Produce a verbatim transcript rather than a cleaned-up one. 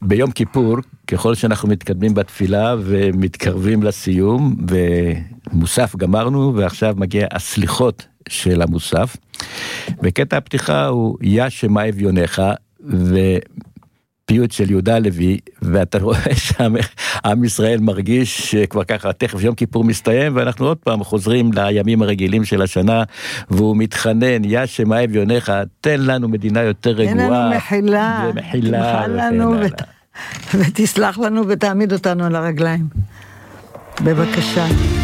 ביום כיפור, ככל שאנחנו מתקדמים בתפילה ומתקרבים לסיום, ומוסף גמרנו, ועכשיו מגיע הסליחות של המוסף, וקטע הפתיחה הוא יה שמה אביונך, ופיוט של יהודה לוי, ואתה רואה שם עם ישראל מרגיש שכבר ככה, תכף יום כיפור מסתיים, ואנחנו עוד פעם חוזרים לימים הרגילים של השנה, והוא מתחנן, יה שמה אביונך, תן לנו מדינה יותר רגועה. תן לנו מחילה, ומחילה, תמחל לנו ות... ותסלח לנו ותעמיד אותנו על הרגליים. בבקשה.